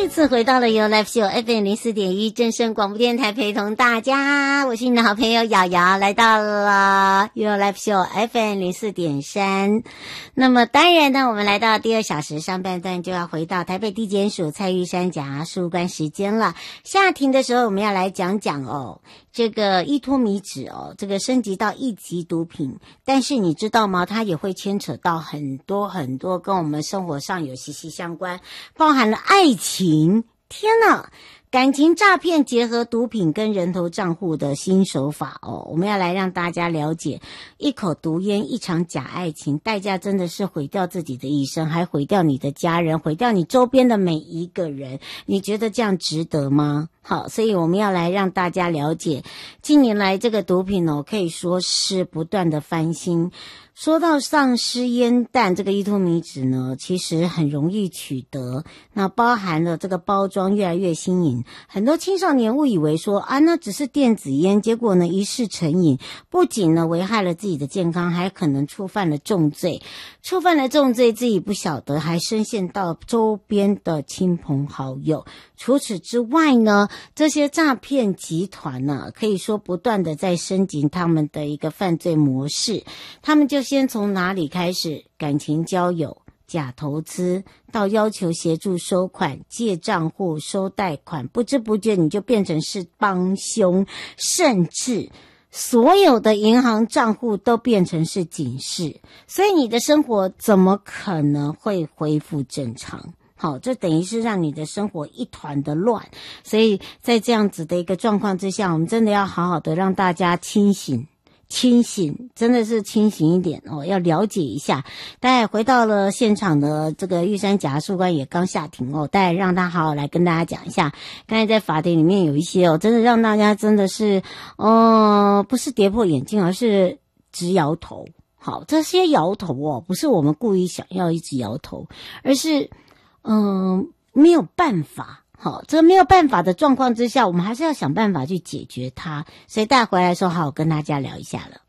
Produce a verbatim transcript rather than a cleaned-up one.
一次回到了由 Live Show F M 零四点一正声广播电台，陪同大家，我是你的好朋友瑶瑶，来到了由 Live Show F M 零四点三。那么当然呢，我们来到第二小时上半段就要回到台北地检署蔡玉山检事官时间了。下庭的时候，我们要来讲讲哦，这个依托米脂哦，这个升级到一级毒品，但是你知道吗？它也会牵扯到很多很多跟我们生活上有息息相关，包含了爱情。天哪！感情诈骗结合毒品跟人头账户的新手法哦，我们要来让大家了解，一口毒烟，一场假爱情，代价真的是毁掉自己的一生，还毁掉你的家人，毁掉你周边的每一个人。你觉得这样值得吗？好，所以我们要来让大家了解，近年来这个毒品哦，可以说是不断的翻新。说到丧尸烟弹，这个依托米脂呢，其实很容易取得，那包含了这个包装越来越新颖，很多青少年误以为说啊，那只是电子烟，结果呢一试成瘾，不仅呢危害了自己的健康，还可能触犯了重罪，触犯了重罪自己不晓得，还深陷到周边的亲朋好友。除此之外呢，这些诈骗集团呢，可以说不断的在升级他们的一个犯罪模式。他们就先从哪里开始？感情交友、假投资，到要求协助收款、借账户、收贷款，不知不觉你就变成是帮凶，甚至所有的银行账户都变成是警示，所以你的生活怎么可能会恢复正常？好，这等于是让你的生活一团的乱，所以在这样子的一个状况之下，我们真的要好好的让大家清醒清醒，真的是清醒一点哦，要了解一下。大家回到了现场的这个玉山检察官也刚下庭哦，大家让他好好来跟大家讲一下。刚才在法庭里面有一些哦，真的让大家真的是，呃，不是跌破眼镜，而是直摇头。好，这些摇头哦，不是我们故意想要一直摇头，而是嗯、呃、没有办法。好，这个没有办法的状况之下，我们还是要想办法去解决它。所以大家回来的时候，好好跟大家聊一下了。